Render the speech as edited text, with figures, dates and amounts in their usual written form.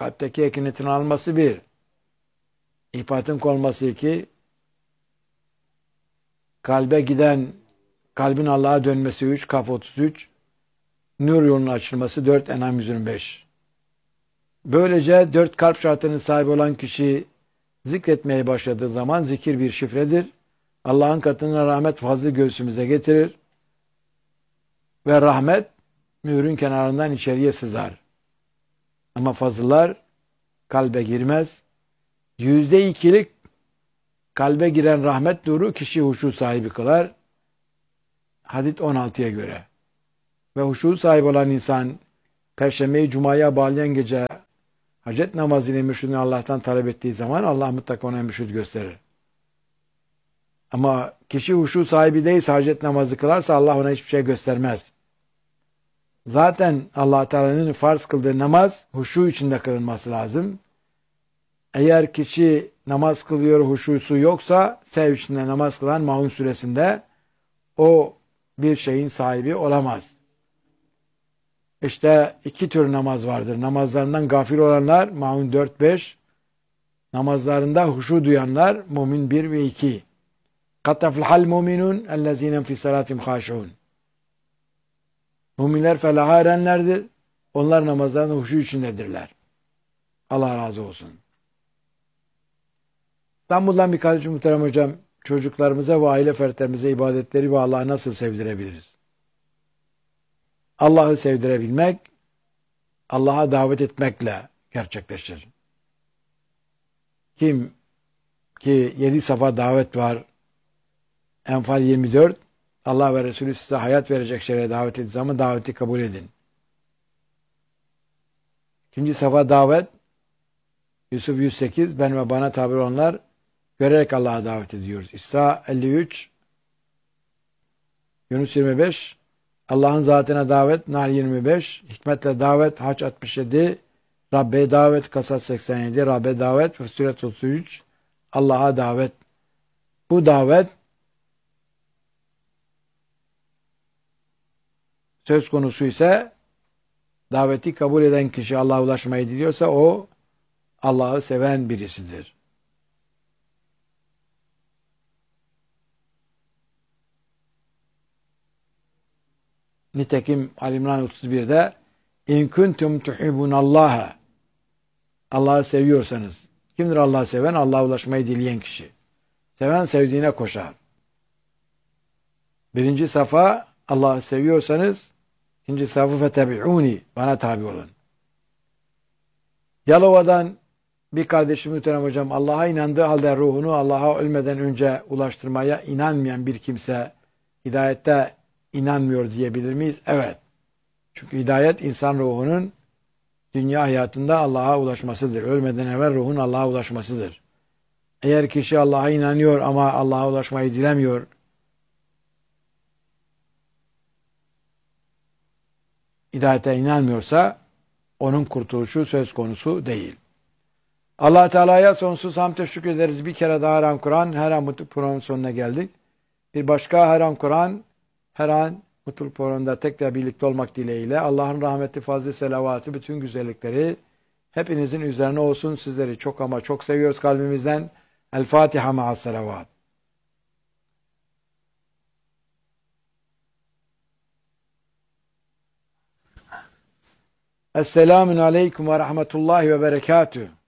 Kalpteki ekinetin alması bir. İhpatın konması iki. Kalbe giden, kalbin Allah'a dönmesi 3. Kaf 33. Nur yolunun açılması 4. En'am 125. Böylece 4 kalp şartının sahibi olan kişi zikretmeye başladığı zaman zikir bir şifredir. Allah'ın katına rahmet fazlı göğsümüze getirir. Ve rahmet mührün kenarından içeriye sızar. Ama fazıllar kalbe girmez. %2'lik kalbe giren rahmet nuru kişi huşu sahibi kılar. Hadis 16'ya göre. Ve huşu sahibi olan insan Perşembeyi Cuma'ya bağlayan gece hacet namazıyla mürşidini Allah'tan talep ettiği zaman Allah mutlaka ona mürşid gösterir. Ama kişi huşu sahibi değilse hacet namazı kılarsa Allah ona hiçbir şey göstermez. Zaten Allah Teala'nın farz kıldığı namaz huşu içinde kılınması lazım. Eğer kişi namaz kılıyor huşusu yoksa sev içinde namaz kılan Maun suresinde o bir şeyin sahibi olamaz. İşte 2 tür namaz vardır. Namazlarından gafil olanlar Maun 4-5, namazlarında huşu duyanlar Mümin 1 ve 2. Kataflhal mu'minun ellezîne fî salâtim hâşûn. Müminler felaha erenlerdir. Onlar namazlarında huşu içindedirler. Allah razı olsun. İstanbul'dan bir kardeşim muhterem hocam, çocuklarımıza ve aile fertlerimize ibadetleri ve Allah'ı nasıl sevdirebiliriz? Allah'ı sevdirebilmek, Allah'a davet etmekle gerçekleşir. Kim ki 7 safa davet var, Enfal 24, Allah ve Resulü size hayat verecek şeye davet ettiği zaman daveti kabul edin. 2. safa davet, Yusuf 108, ben ve bana tabi olanlar görerek Allah'a davet ediyoruz. İsra 53, Yunus 25, Allah'ın zatına davet, Nahl 25, hikmetle davet, Haç 67, Rabbe davet, Kasas 87, Rabbe davet, Fussilet 33, Allah'a davet. Bu davet söz konusu ise daveti kabul eden kişi Allah'a ulaşmayı diliyorsa o Allah'ı seven birisidir. Nitekim Ali İmran 31'de İn kuntum tuhibbunallaha, Allah'ı seviyorsanız, kimdir Allah'ı seven? Allah'a ulaşmayı dileyen kişi. Seven sevdiğine koşar. 1. safa Allah'ı seviyorsanız, 2. safa fetebi'uni, bana tabi olun. Yalova'dan bir kardeşim muhterem hocam, Allah'a inandığı halde ruhunu Allah'a ölmeden önce ulaştırmaya inanmayan bir kimse hidayette inanmıyor diyebilir miyiz? Evet. Çünkü hidayet insan ruhunun dünya hayatında Allah'a ulaşmasıdır. Ölmeden evvel ruhun Allah'a ulaşmasıdır. Eğer kişi Allah'a inanıyor ama Allah'a ulaşmayı dilemiyor, hidayete inanmıyorsa onun kurtuluşu söz konusu değil. Allah Teala'ya sonsuz hamd teşekkür ederiz. Bir kere daha her an Kur'an, her an mutluluk programının sonuna geldik. Bir başka her an Kur'an, her an mutluluk programında tekrar birlikte olmak dileğiyle Allah'ın rahmeti, fazlı selavatı, bütün güzellikleri hepinizin üzerine olsun. Sizleri çok ama çok seviyoruz kalbimizden. El Fatiha ma'as selavat. Esselamun aleyküm ve rahmetullahi ve berekatüh.